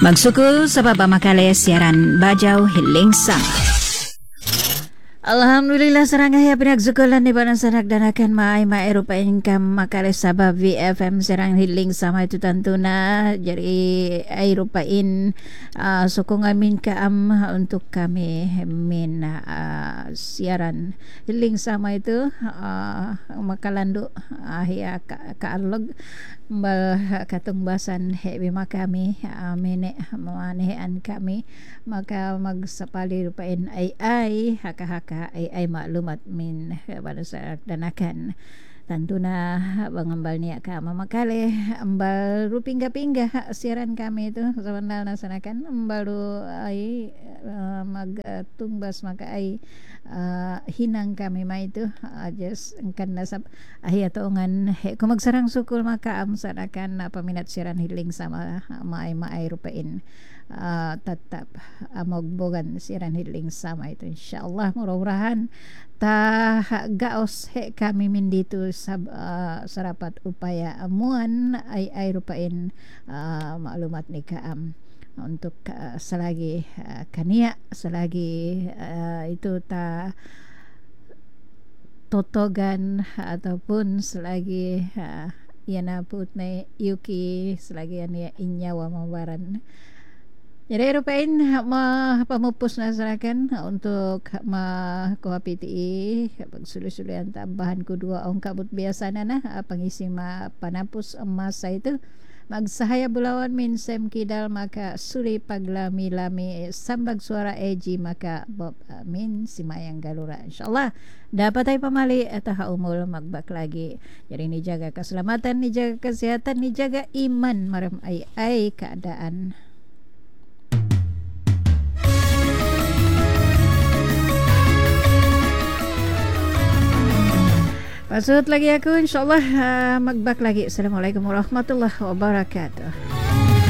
Magsuko sa papamakali siaran Bajau Hiling Sama. Alhamdulillah serangga ya pinagsukulan ni banan sanak dan akan maay rupain kam makali sabab VFM serang Hiling Sama itu tantuna jadi ay rupain sokong amin kaam untuk kami min siaran Hiling Sama itu makalandu ya kaalog mbal katungbasan hebi makami mene manehan kami maka magsapali rupain ay haka ay maklumat min pada saat danakan tantuna bangambal niya ka mamakali ambal rupingga-pingga siaran kami itu sebenarnya nasanakan ambalu ay magtumbas maka ay hinang kami ma itu just engkan nasab ahi atongan kung magsarang sukul maka amsanakan paminat siaran Hiling Sama maay rupain tetap mogbogan siaran Hiling Sama itu insyaallah mudah-mudahan ta gaos kami mindito sarapat upaya amuan ay rupain maklumat ni kaam untuk selagi kania selagi itu ta totogan ataupun selagi yana putne yuki selagi ania inyawa mawaran. Jadi rupain pamupus nasarakan untuk kuhapiti pagsulusulian tambahan kedua ong kabut biasa na pangisi panapus masa itu magsahaya bulawan min sem kidal maka suri paglami-lami sambag suara eji maka bob min simayang galura insyaallah dapat ay pamali at haumul magbak lagi jadi ni jaga keselamatan ni jaga kesehatan ni jaga iman maram ay keadaan. Pasut lagi aku insyaallah magbak lagi. Assalamualaikum warahmatullahi wabarakatuh.